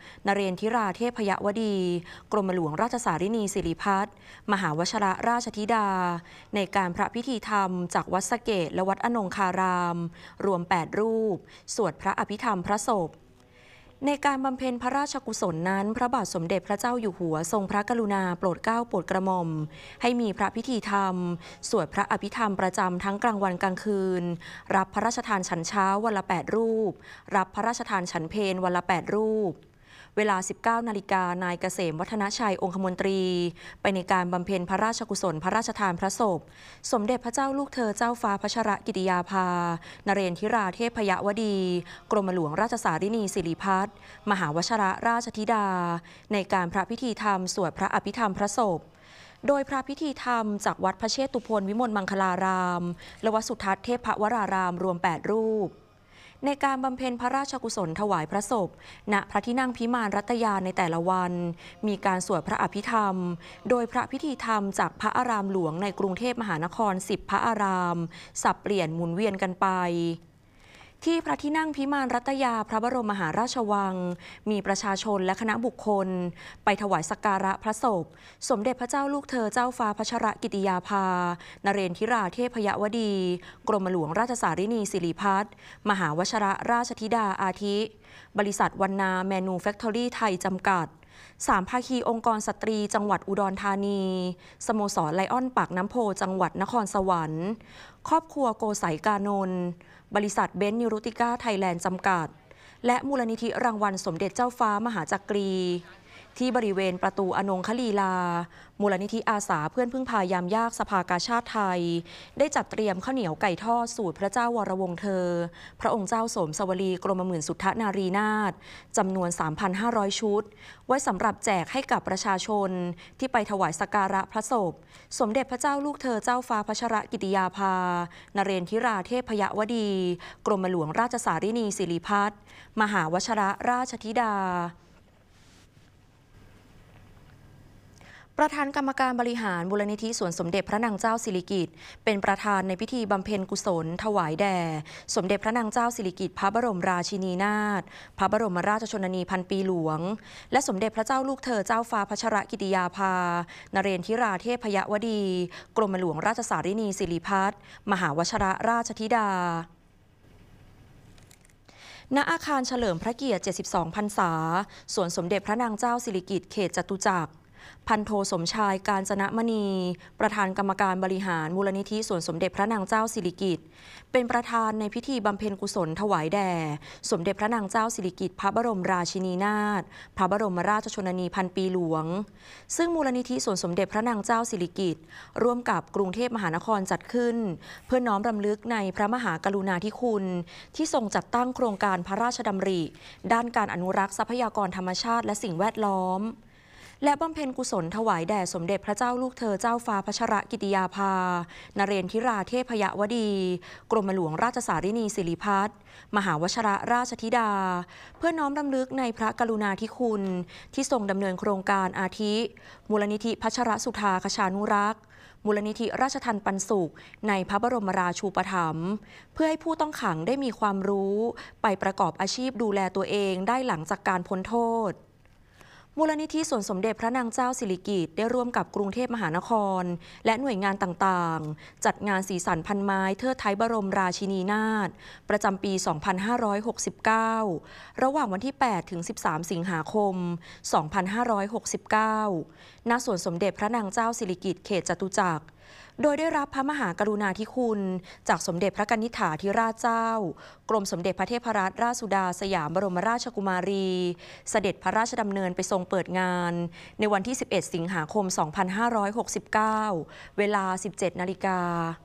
นเรนทิราเทพยวดี กรมหลวงราชสารินีสิริพัฒน์มหาวชรราชธิดาในการพระพิธีธรรมจากวัดสะเกษและวัดอนงคาราม รวม 8 รูป สวดพระอภิธรรมพระศพในการบำเพ็ญพระราชกุศลนั้นพระบาทสมเด็จพระเจ้าอยู่หัวทรงพระกรุณาโปรดเกล้าโปรดกระหม่อมให้มีพระพิธีธรรมสวดพระอภิธรรมประจำทั้งกลางวันกลางคืนรับพระราชทานฉันเช้าวันละ 8 รูปรับพระราชทานฉันเพลวันละ 8 รูปเวลา 19 นาฬิกานายเกษมวัฒนชัยองคมนตรีไปในการบำเพ็ญพระราชกุศลพระราชทานพระศพสมเด็จพระเจ้าลูกเธอเจ้าฟ้าพัชรกิติยาภานเรนทิราเทพยวดี กรมหลวงราชสารินีสิริพัฒน์มหาวชรราชธิดาในการพระพิธีธรรมสวดพระอภิธรรมพระศพโดยพระพิธีธรรมจากวัดพระเชตุพนวิมลมังคลารามและวัดสุทัศน์เทพวรารามรวม 8 รูปในการบำเพ็ญพระราชกุศลถวายพระศพณพระที่นั่งพิมานรัตยาในแต่ละวันมีการสวดพระอภิธรรมโดยพระพิธีธรรมจากพระอารามหลวงในกรุงเทพมหานคร10พระอารามสับเปลี่ยนหมุนเวียนกันไปที่พระที่นั่งพิมานรัตยาพระบรมมหาราชวังมีประชาชนและคณะบุคคลไปถวายสักการะพระศพสมเด็จพระเจ้าลูกเธอเจ้าฟ้าพัชรกิติยาภานเรนทิราเทพยวดี กรมหลวงราชสารินีสิริพัฒน์มหาวชรราชธิดาอาทิบริษัทวรรณาแมนูแฟคทอรี่ไทยจำกัด3ภาคีองค์กรสตรีจังหวัดอุดรธานีสโมสรไลออนปากน้ำโพจังหวัดนครสวรรค์ครอบครัวโกไสกานนท์บริษัทเบนซ์นิรุติก้าไทยแลนด์จำกัดและมูลนิธิรางวัลสมเด็จเจ้าฟ้ามหาจักรีที่บริเวณประตูอนงคลีลามูลนิธิอาสาเพื่อนพึ่งพายามยากสภากาชาติไทยได้จัดเตรียมข้าวเหนียวไก่ทอดสูตรพระเจ้าวรวงศ์เธอพระองค์เจ้าสมสวลีกรมหมื่นสุทธนารีนาถจำนวน 3,500 ชุดไว้สำหรับแจกให้กับประชาชนที่ไปถวายสักการะพระศพสมเด็จพระเจ้าลูกเธอเจ้าฟ้าพัชรกิติยาภานเรนทิราเทพยวดี กรมหลวงราชสารินีสิริพัฒน์มหาวชรราชธิดาประธานกรรมการบริหารมูลนิธิสวนสมเด็จพระนางเจ้าสิริกิติ์เป็นประธานในพิธีบำเพ็ญกุศลถวายแด่สมเด็จพระนางเจ้าสิริกิติ์พระบรมราชินีนาถพระบรมราชชนนีพันปีหลวงและสมเด็จพระเจ้าลูกเธอเจ้าฟ้าพัชรกิติยาภานเรนทิราเทพยวดี กรมหลวงราชสารินีสิริพัฒน์มหาวชรราชธิดาณอาคารเฉลิมพระเกียรติ72 พรรษาสวนสมเด็จพระนางเจ้าสิริกิติ์เขตจตุจักรพันโทสมชายกาญจนมณีประธานกรรมการบริหารมูลนิธิสวนสมเด็จพระนางเจ้าสิริกิติ์เป็นประธานในพิธีบำเพ็ญกุศลถวายแด่สมเด็จพระนางเจ้าสิริกิติ์พระบรมราชินีนาถพระบรมราชชนนีพันปีหลวงซึ่งมูลนิธิสวนสมเด็จพระนางเจ้าสิริกิติ์ร่วมกับกรุงเทพมหานครจัดขึ้นเพื่อน้อมรำลึกในพระมหากรุณาธิคุณที่ทรงจัดตั้งโครงการพระราชดำริด้านการอนุรักษ์ทรัพยากรธรรมชาติและสิ่งแวดล้อมและบำเพ็ญกุศลถวายแด่สมเด็จพระเจ้าลูกเธอเจ้าฟ้าพัชรกิติยาภานเรนทิราเทพยวดี กรมหลวงราชสารินีสิริพัฒน์มหาวชรราชธิดาเพื่อน้อมรำลึกในพระกรุณาธิคุณที่ทรงดำเนินโครงการอาทิมูลนิธิพัชรสุธาคชานุรักษ์มูลนิธิราชทัณฑ์ปันสุขในพระบรมราชูปถัมภ์เพื่อให้ผู้ต้องขังได้มีความรู้ไปประกอบอาชีพดูแลตัวเองได้หลังจากการพ้นโทษมูลนิธิสวนสมเด็จพระนางเจ้าสิริกิติ์ได้ร่วมกับกรุงเทพมหานครและหน่วยงานต่างๆจัดงานสีสันพันไม้เทิดไทยบรมราชินีนาถประจำปี 2569 ระหว่างวันที่ 8 ถึง 13 สิงหาคม 2569 ณ สวนสมเด็จพระนางเจ้าสิริกิติ์เขตจตุจักรโดยได้รับพระมหากรุณาธิคุณจากสมเด็จพระกนิษฐาธิราชเจ้ากรมสมเด็จพระเทพรัตนราชสุดาสยามบรมราชกุมารีเสด็จพระราชดำเนินไปทรงเปิดงานในวันที่ 11 สิงหาคม 2569 เวลา 17 นาฬิกา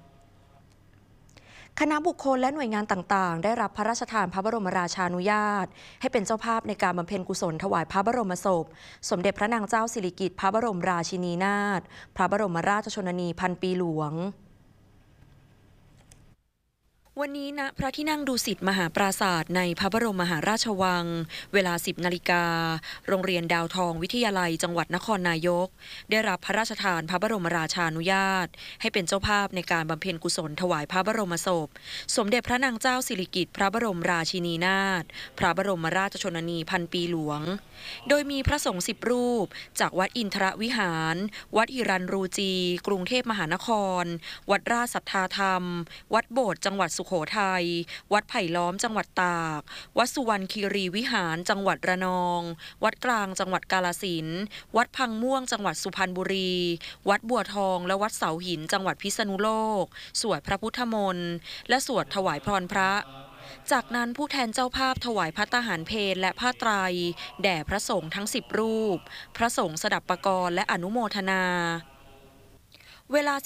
คณะบุคคลและหน่วยงานต่างๆได้รับพระราชทานพระบรมราชานุญาตให้เป็นเจ้าภาพในการบำเพ็ญกุศลถวายพระบรมศพสมเด็จพระนางเจ้าสิริกิติ์พระบรมราชินีนาถพระบรมราชชนนีพันปีหลวงวันนี้ณพระที่นั่งดุสิตมหาปราสาทในพระบรมมหาราชวังเวลา 10 นาฬิกาโรงเรียนดาวทองวิทยาลัยจังหวัดนครนายกได้รับพระราชทานพระบรมราชานุญาตให้เป็นเจ้าภาพในการบำเพ็ญกุศลถวายพระบรมศพสมเด็จพระนางเจ้าสิริกิติ์พระบรมราชินีนาถพระบรมราชชนนีพันปีหลวงโดยมีพระสงฆ์10 รูปจากวัดอินทรวิหารวัดหิรันรูจีกรุงเทพมหานครวัดราชสัทธาธรรมวัดโบสถ์จังหวัดสุโขทัยวัดไผ่ล้อมจังหวัดตากวัดสุวรรณคีรีวิหารจังหวัดระนองวัดกลางจังหวัดกาฬสินธุ์วัดพังม่วงจังหวัดสุพรรณบุรีวัดบัวทองและวัดเสาหินจังหวัดพิษณุโลกสวดพระพุทธมนต์และสวดถวายพรพระจากนั้นผู้แทนเจ้าภาพถวายภัตตาหารเพลและผ้าไตรแด่พระสงฆ์ทั้ง10 รูปพระสงฆ์สดับปกรณ์และอนุโมทนาเวลา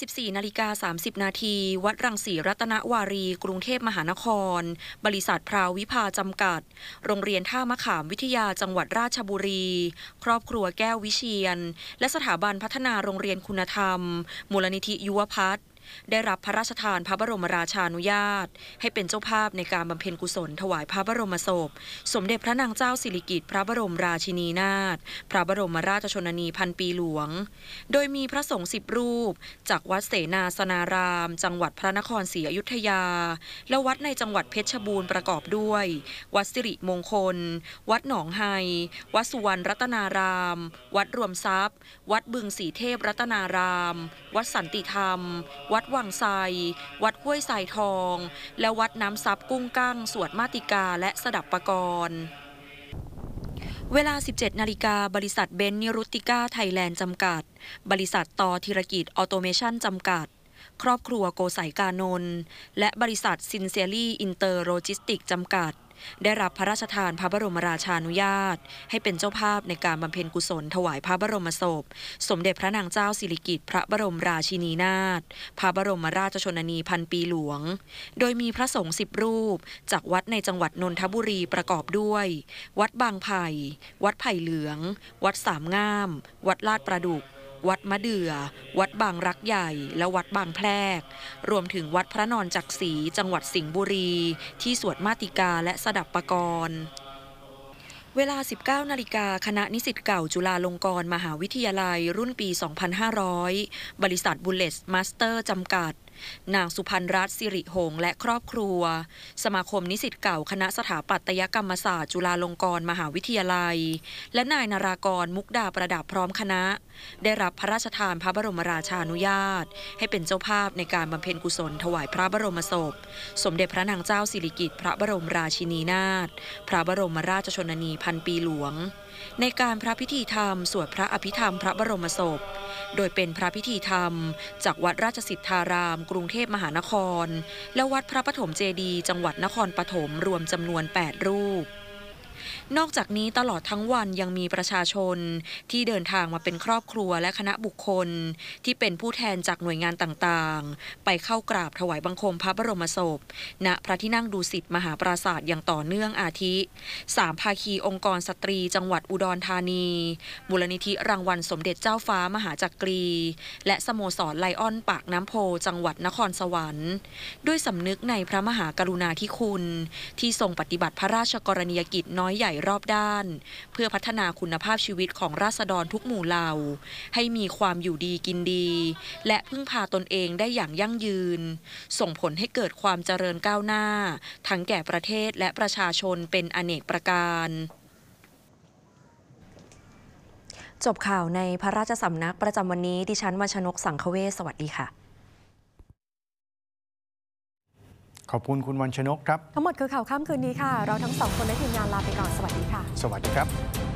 14:30 นาทีวัดรังสีรัตนวารีกรุงเทพมหานครบริษัทพราววิภาจำกัดโรงเรียนท่ามะขามวิทยาจังหวัดราชบุรีครอบครัวแก้ววิเชียรและสถาบันพัฒนาโรงเรียนคุณธรรมมูลนิธิยุวพัฒน์ได้รับพระราชทานพระบรมราชานุญาตให้เป็นเจ้าภาพในการบำเพ็ญกุศลถวายพระบรมศพสมเด็จพระนางเจ้าสิริกิติ์พระบรมราชินีนาถพระบรมราชชนนีพันปีหลวงโดยมีพระสงฆ์10 รูปจากวัดเสนาสนารามจังหวัดพระนครศรีอยุธยาและวัดในจังหวัดเพชรบูรณ์ประกอบด้วยวัดสิริมงคลวัดหนองไฮวัดสุวรรณรัตนารามวัดรวมทรัพย์วัดบึงสีเทพรัตนารามวัดสันติธรรมวัดวังไซวัดห้วยทรายทองและวัดน้ำซับกุ้งกั้งสวดมาติกาและสดับปกรณ์เวลา 17 นาฬิกาบริษัทเบนซ์นิรุตติก้าไทยแลนด์จำกัดบริษัทตอธีรกิจออโตเมชั่นจำกัดครอบครัวโกไสกานนท์และบริษัทซินเซียรี่อินเตอร์โลจิสติกจำกัดได้รับพระราชทานพระบรมราชานุญาตให้เป็นเจ้าภาพในการบำเพ็ญกุศลถวายพระบรมศพสมเด็จพระนางเจ้าสิริกิติ์พระบรมราชินีนาถพระบรมราชชนนีพันปีหลวงโดยมีพระสงฆ์10 รูปจากวัดในจังหวัดนนทบุรีประกอบด้วยวัดบางไผ่วัดไผ่เหลืองวัดสามง่ามวัดลาดประดุกวัดมะเดื่อวัดบางรักใหญ่และวัดบางแพรกรวมถึงวัดพระนอนจักรีจังหวัดสิงห์บุรีที่สวดมาติกาและสดับปกรณ์เวลา 19 นาฬิกาคณะนิสิตเก่าจุฬาลงกรณ์มหาวิทยาลัยรุ่นปี 2500 บริษัทบุลเลตมาสเตอร์จำกัดนางสุพรรณรัตน์สิริหงษ์และครอบครัวสมาคมนิสิตเก่าคณะสถาปัตยกรรมศาสตร์จุฬาลงกรณ์มหาวิทยาลัยและนายนารากรมุกดาประดับพร้อมคณะได้รับพระราชทานพระบรมราชานุญาตให้เป็นเจ้าภาพในการบำเพ็ญกุศลถวายพระบรมศพสมเด็จพระนางเจ้าสิริกิติ์พระบรมราชินีนาถพระบรมราชชนนีพันปีหลวงในการพระพิธีธรรมสวดพระอภิธรรมพระบรมศพโดยเป็นพระพิธีธรรมจากวัดราชสิทธารามกรุงเทพมหานครและวัดพระปฐมเจดีย์จังหวัดนครปฐมรวมจำนวน 8 รูปนอกจากนี้ตลอดทั้งวันยังมีประชาชนที่เดินทางมาเป็นครอบครัวและคณะบุคคลที่เป็นผู้แทนจากหน่วยงานต่างๆไปเข้ากราบถวายบังคมพระบรมศพณพระที่นั่งดุสิตมหาปราสาทอย่างต่อเนื่องอาทิ3 ภาคีองค์กรสตรีจังหวัดอุดรธานีมูลนิธิรางวัลสมเด็จเจ้าฟ้ามหาจักรีและสโมสรไลออนปากน้ำโพจังหวัดนครสวรรค์ด้วยสำนึกในพระมหากรุณาธิคุณที่ทรงปฏิบัติพระราชกรณียกิจน้อยใหญ่รอบด้านเพื่อพัฒนาคุณภาพชีวิตของราษฎรทุกหมู่เหล่าให้มีความอยู่ดีกินดีและพึ่งพาตนเองได้อย่างยั่งยืนส่งผลให้เกิดความเจริญก้าวหน้าทั้งแก่ประเทศและประชาชนเป็นอเนกประการจบข่าวในพระราชสำนักประจำวันนี้ดิฉันวัชนกสังคเวชสวัสดีค่ะขอบคุณคุณวันชนกครับทั้งหมดคือข่าวค่ำคืนนี้ค่ะเราทั้งสองคนและทีมงานลาไปก่อนสวัสดีค่ะสวัสดีครับ